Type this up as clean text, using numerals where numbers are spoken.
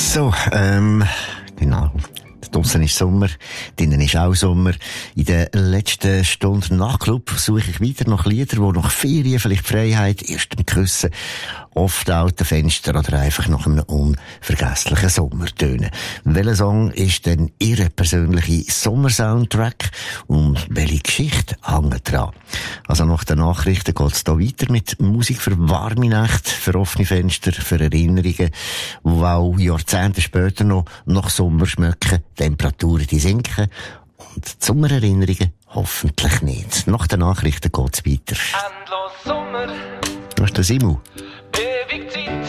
So, genau. Draussen ist Sommer, drinnen ist auch Sommer. In den letzten Stunden nach Club suche ich weiter nach Liedern, die nach Ferien, vielleicht Freiheit, erstem Küssen, oft aus dem Fenster oder einfach nach einem unvergesslichen Sommer tönen. Welcher Song ist denn Ihr persönlicher Sommersoundtrack und welche Geschichte hängt dran? Also nach den Nachrichten geht es hier weiter mit Musik für warme Nächte, für offene Fenster, für Erinnerungen, die auch Jahrzehnte später noch nach Sommer schmecken, Temperaturen die sinken und Sommererinnerungen hoffentlich nicht. Nach den Nachrichten geht es weiter. Endlos Sommer, Du hast den Simu. ewig Zeit.